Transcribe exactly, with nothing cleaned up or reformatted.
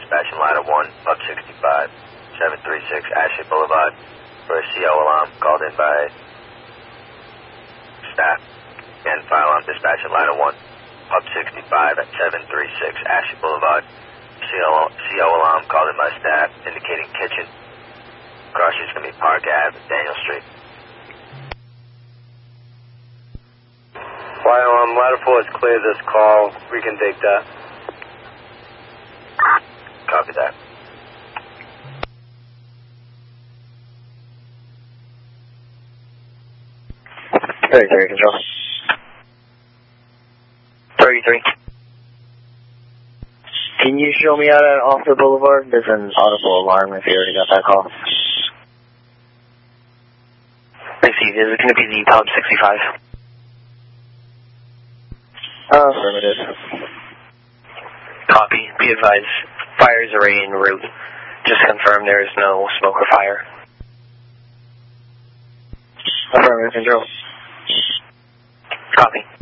dispatching ladder one, Pub sixty-five, seven three six Ashley Boulevard for a C O alarm called in by staff. And fire alarm dispatching ladder one, Pub sixty-five at seven three six Ashley Boulevard. C O, C O alarm called in by staff indicating kitchen. Cross street's going to be Park Ave, Daniel Street. Fire alarm, ladder four has cleared this call. We can take that. Copy that. thirty-three, control. thirty-three. Can you show me out at off the boulevard? There's an audible alarm if you already got that call. I see. Is it going to be the Pub sixty-five? Uh, affirmative. Copy. Be advised. Fire is already en route. Just confirm there is no smoke or fire. Affirmative, control. Copy.